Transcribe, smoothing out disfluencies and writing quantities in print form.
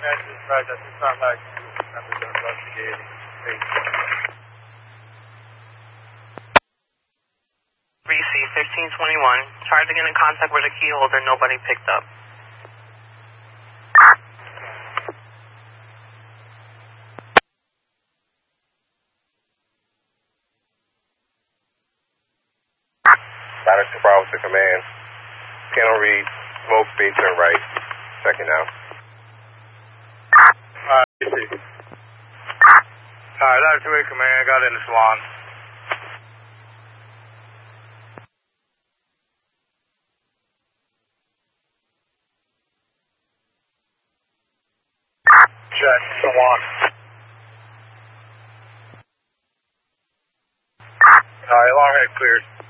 Right, that's not like members of investigating state. 3C 1521. Tried to get in contact with a key holder, nobody picked up. Director Bravo to command. Panel read, smoke, speed, turn right. Checking out. Alright, Ladder 2A command, I got in the Swan. Check, Swan. Alright, alarm head cleared.